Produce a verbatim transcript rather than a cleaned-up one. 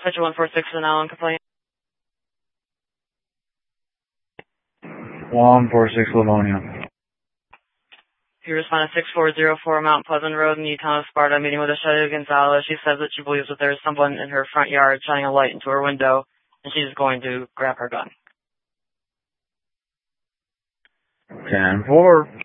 Central one four six is an Allen complaint. one four six Livonia. You respond to six four zero four Mount Pleasant Road in the town of Sparta, meeting with Ashaya Gonzalez. She says that she believes that there is someone in her front yard shining a light into her window, and she's going to grab her gun. ten four.